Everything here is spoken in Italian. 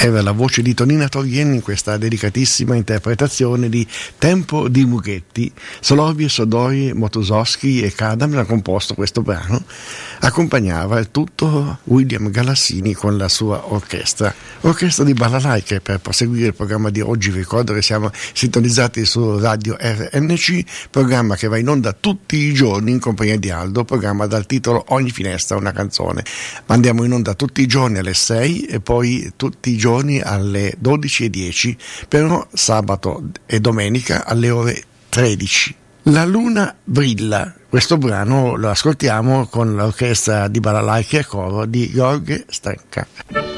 Era la voce di Tonina Torrieni in questa delicatissima interpretazione di Tempo di Mughetti. Soloviev, Sodoi, Motosowski e Kadam hanno composto questo brano. Accompagnava il tutto William Galassini con la sua orchestra di balalaiche. Per proseguire il programma di oggi vi ricordo che siamo sintonizzati su Radio RNC, programma che va in onda tutti i giorni in compagnia di Aldo, programma dal titolo Ogni finestra una canzone. Ma andiamo in onda tutti i giorni alle 6 e poi tutti i giorni alle 12:10, però sabato e domenica alle ore 13. La luna brilla. Questo brano lo ascoltiamo con l'orchestra di balalaiche e coro di Gheorghe Stenka.